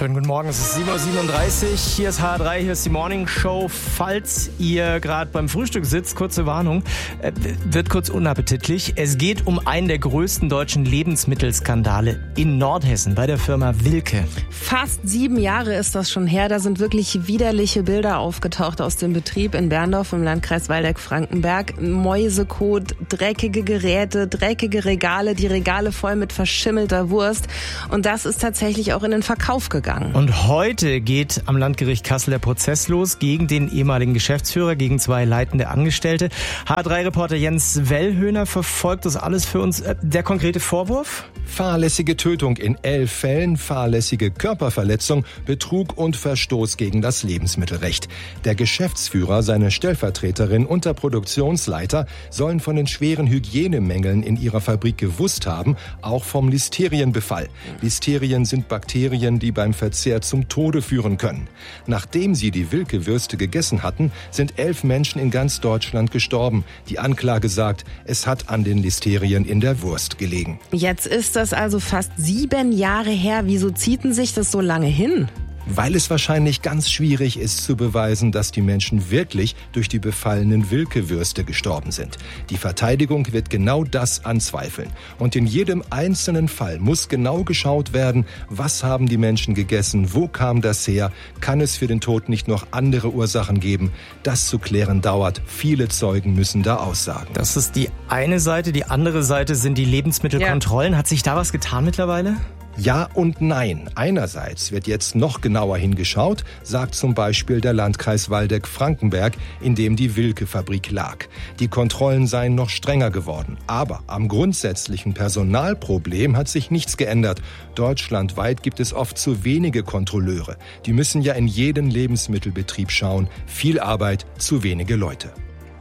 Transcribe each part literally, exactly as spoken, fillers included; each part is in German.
Schönen guten Morgen, es ist sieben Uhr siebenunddreißig, hier ist H drei, hier ist die Morning Show. Falls ihr gerade beim Frühstück sitzt, kurze Warnung, äh, wird kurz unappetitlich. Es geht um einen der größten deutschen Lebensmittelskandale in Nordhessen bei der Firma Wilke. Fast sieben Jahre ist das schon her, da sind wirklich widerliche Bilder aufgetaucht aus dem Betrieb in Berndorf im Landkreis Waldeck-Frankenberg. Mäusekot, dreckige Geräte, dreckige Regale, die Regale voll mit verschimmelter Wurst. Und das ist tatsächlich auch in den Verkauf gegangen. Und heute geht am Landgericht Kassel der Prozess los gegen den ehemaligen Geschäftsführer, gegen zwei leitende Angestellte. H drei Reporter Jens Wellhöhner verfolgt das alles für uns. Der konkrete Vorwurf? Fahrlässige Tötung in elf Fällen, fahrlässige Körperverletzung, Betrug und Verstoß gegen das Lebensmittelrecht. Der Geschäftsführer, seine Stellvertreterin und der Produktionsleiter sollen von den schweren Hygienemängeln in ihrer Fabrik gewusst haben, auch vom Listerienbefall. Listerien sind Bakterien, die beim Verzehr zum Tode führen können. Nachdem sie die Wilke-Würste gegessen hatten, sind elf Menschen in ganz Deutschland gestorben. Die Anklage sagt, es hat an den Listerien in der Wurst gelegen. Jetzt ist das also fast sieben Jahre her. Wieso ziehten sich das so lange hin? Weil es wahrscheinlich ganz schwierig ist zu beweisen, dass die Menschen wirklich durch die befallenen Wilke-Würste gestorben sind. Die Verteidigung wird genau das anzweifeln. Und in jedem einzelnen Fall muss genau geschaut werden, was haben die Menschen gegessen, wo kam das her, kann es für den Tod nicht noch andere Ursachen geben. Das zu klären dauert. Viele Zeugen müssen da aussagen. Das ist die eine Seite. Die andere Seite sind die Lebensmittelkontrollen. Ja. Hat sich da was getan mittlerweile? Ja und nein. Einerseits wird jetzt noch genauer hingeschaut, sagt zum Beispiel der Landkreis Waldeck-Frankenberg, in dem die Wilke-Fabrik lag. Die Kontrollen seien noch strenger geworden. Aber am grundsätzlichen Personalproblem hat sich nichts geändert. Deutschlandweit gibt es oft zu wenige Kontrolleure. Die müssen ja in jeden Lebensmittelbetrieb schauen. Viel Arbeit, zu wenige Leute.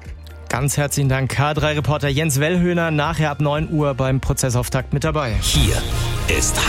Ganz herzlichen Dank, H drei Reporter Jens Wellhöhner. Nachher ab neun Uhr beim Prozessauftakt mit dabei. Hier ist